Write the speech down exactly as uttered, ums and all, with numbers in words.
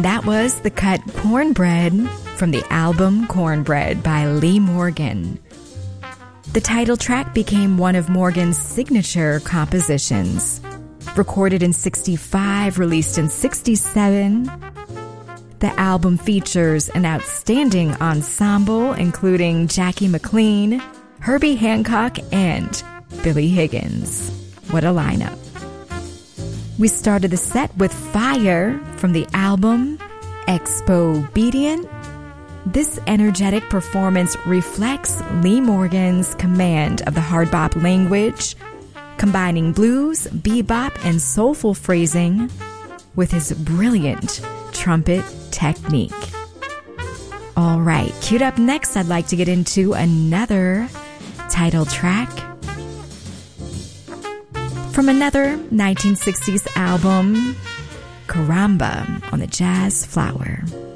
And that was the cut Cornbread from the album Cornbread by Lee Morgan. The title track became one of Morgan's signature compositions. Recorded in sixty-five, released in sixty-seven, the album features an outstanding ensemble including Jackie McLean, Herbie Hancock, and Billy Higgins. What a lineup. We started the set with Fire from the album Expobedient. This energetic performance reflects Lee Morgan's command of the hard bop language, combining blues, bebop, and soulful phrasing with his brilliant trumpet technique. All right, queued up next, I'd like to get into another title track from another nineteen sixties album, Caramba on the Jazz Flower.